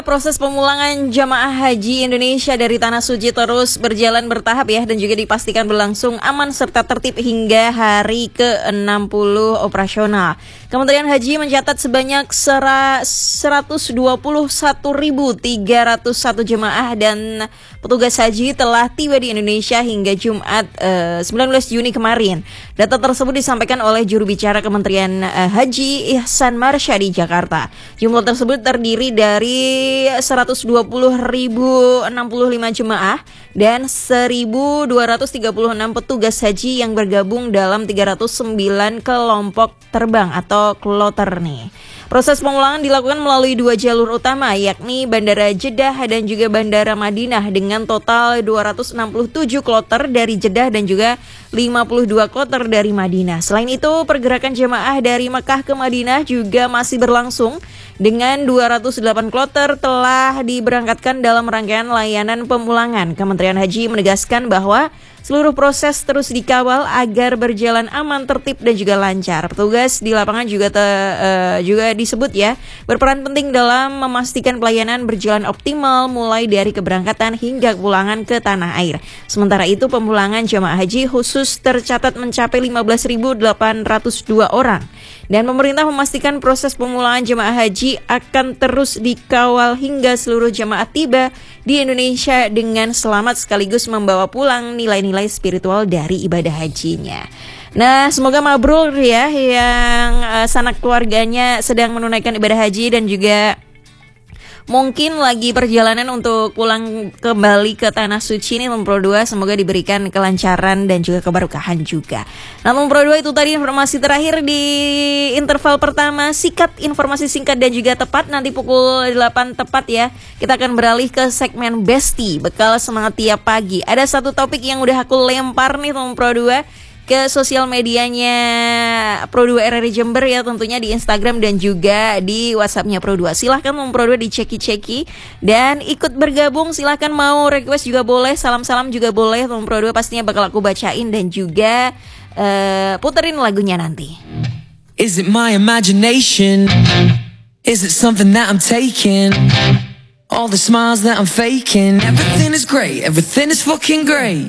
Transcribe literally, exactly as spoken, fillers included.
Proses pemulangan jamaah haji Indonesia dari Tanah Suci terus berjalan bertahap ya, dan juga dipastikan berlangsung aman serta tertib hingga hari ke enam puluh operasional. Kementerian Haji mencatat sebanyak seratus dua puluh satu ribu tiga ratus satu jemaah dan petugas haji telah tiba di Indonesia hingga Jumat eh, sembilan belas Juni kemarin. Data tersebut disampaikan oleh juru bicara Kementerian eh, Haji Ihsan Marsyadi Jakarta. Jumlah tersebut terdiri dari seratus dua puluh ribu enam puluh lima jemaah dan seribu dua ratus tiga puluh enam petugas haji yang bergabung dalam tiga ratus sembilan kelompok terbang atau kloter nih. Proses pemulangan dilakukan melalui dua jalur utama, yakni Bandara Jeddah dan juga Bandara Madinah dengan total dua ratus enam puluh tujuh kloter dari Jeddah dan juga lima puluh dua kloter dari Madinah. Selain itu, pergerakan jemaah dari Mekah ke Madinah juga masih berlangsung dengan dua ratus delapan kloter telah diberangkatkan dalam rangkaian layanan pemulangan. Kementerian Haji menegaskan bahwa seluruh proses terus dikawal agar berjalan aman, tertib dan juga lancar. Petugas di lapangan juga te, uh, juga disebut ya berperan penting dalam memastikan pelayanan berjalan optimal mulai dari keberangkatan hingga kepulangan ke tanah air. Sementara itu, pemulangan jamaah haji khusus tercatat mencapai lima belas ribu delapan ratus dua orang. Dan pemerintah memastikan proses pemulangan jemaah haji akan terus dikawal hingga seluruh jemaah tiba di Indonesia dengan selamat sekaligus membawa pulang nilai-nilai spiritual dari ibadah hajinya. Nah, semoga mabrur ya yang uh, sanak keluarganya sedang menunaikan ibadah haji dan juga mungkin lagi perjalanan untuk pulang kembali ke Tanah Suci ini. Nomor dua, semoga diberikan kelancaran dan juga keberkahan juga. Nah, nomor dua itu tadi informasi terakhir di interval pertama. Sikat informasi singkat dan juga tepat. Nanti pukul delapan tepat ya, kita akan beralih ke segmen Besti, bekal semangat tiap pagi. Ada satu topik yang udah aku lempar nih nomor dua ke sosial medianya Pro dua R R I Jember ya, tentunya di Instagram dan juga di WhatsAppnya Pro dua. Silahkan mau Pro dua diceki-ceki dan ikut bergabung. Silahkan mau request juga boleh, salam-salam juga boleh. Mau Pro dua pastinya bakal aku bacain dan juga uh, puterin lagunya nanti. Is it my imagination? Is it something that I'm taking? All the smiles that I'm faking. Everything is great, everything is fucking great.